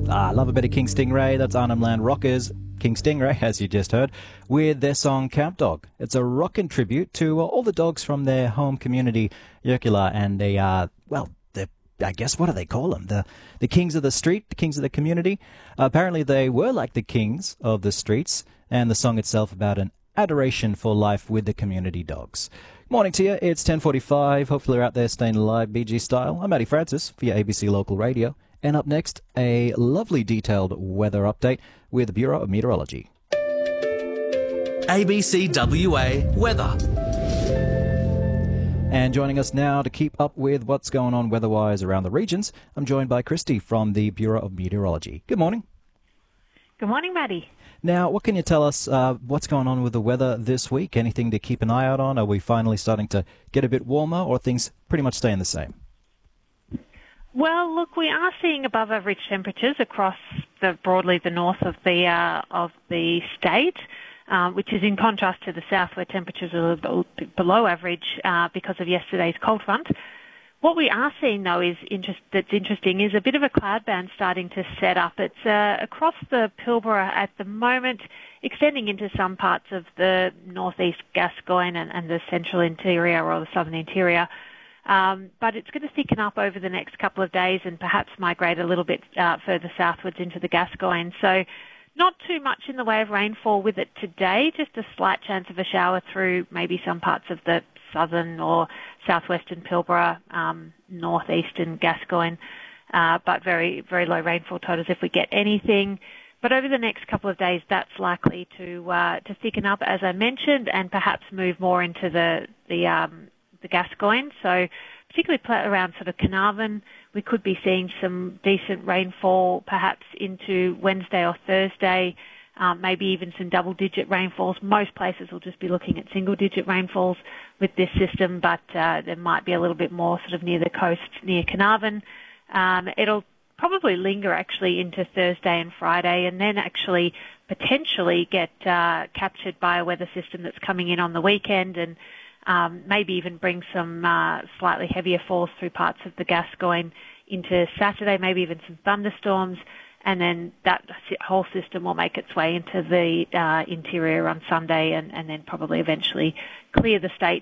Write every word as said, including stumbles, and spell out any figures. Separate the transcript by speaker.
Speaker 1: Ah, love a bit of King Stingray. That's Arnhem Land Rockers, King Stingray, as you just heard, with their song Camp Dog. It's a rockin' tribute to uh, all the dogs from their home community, Yerkula, and they are, well, they're, I guess, what do they call them? The the kings of the street, the kings of the community. Uh, apparently they were like the kings of the streets, and the song itself about an adoration for life with the community dogs. Morning to you. It's ten forty-five. Hopefully you're out there staying alive, B G style. I'm Matty Francis for your A B C Local Radio. And up next, a lovely detailed weather update with the Bureau of Meteorology.
Speaker 2: A B C W A weather.
Speaker 1: And joining us now to keep up with what's going on weather-wise around the regions, I'm joined by Christy from the Bureau of Meteorology. Good morning.
Speaker 3: Good morning, Maddie.
Speaker 1: Now, what can you tell us uh, what's going on with the weather this week? Anything to keep an eye out on? Are we finally starting to get a bit warmer, or things pretty much staying the same?
Speaker 3: Well, look, we are seeing above average temperatures across the broadly the north of the uh, of the state, uh, which is in contrast to the south, where temperatures are a little bit below average uh, because of yesterday's cold front. What we are seeing, though, is interest, that's interesting is a bit of a cloud band starting to set up. It's uh, across the Pilbara at the moment, extending into some parts of the northeast Gascoyne and, and the central interior or the southern interior. Um, but it's going to thicken up over the next couple of days and perhaps migrate a little bit uh, further southwards into the Gascoyne. So not too much in the way of rainfall with it today, just a slight chance of a shower through maybe some parts of the southern or southwestern Pilbara, um, northeastern Gascoyne, uh, but very, very low rainfall totals if we get anything. But over the next couple of days, that's likely to uh, to thicken up, as I mentioned, and perhaps move more into the the um, the Gascoyne. So particularly around sort of Carnarvon, we could be seeing some decent rainfall perhaps into Wednesday or Thursday, um, maybe even some double-digit rainfalls. Most places will just be looking at single-digit rainfalls with this system, but uh, there might be a little bit more sort of near the coast, near Carnarvon. Um, it'll probably linger actually into Thursday and Friday, and then actually potentially get uh, captured by a weather system that's coming in on the weekend, and Um, maybe even bring some uh, slightly heavier falls through parts of the Gascoyne into Saturday, maybe even some thunderstorms, and then that whole system will make its way into the uh, interior on Sunday and, and then probably eventually clear the state